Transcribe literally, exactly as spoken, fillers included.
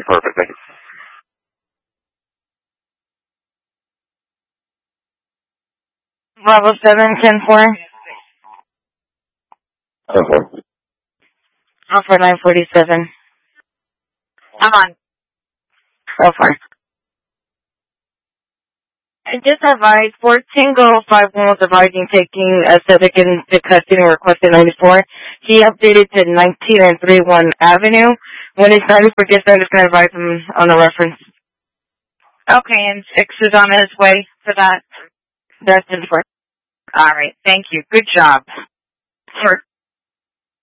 perfect. Thank you. Bravo seven, ten four. ten four. Alpha nine forty-seven. I'm on. So far. I just advised four Tango five one was advising taking a Civic into custody and requested ninety-four. He updated to nineteen and three one Avenue. When it's ready for dispatch, I'm just going to advise him on the reference. Okay, and six is on his way for that. That's it for. All right, thank you. Good job. Sure.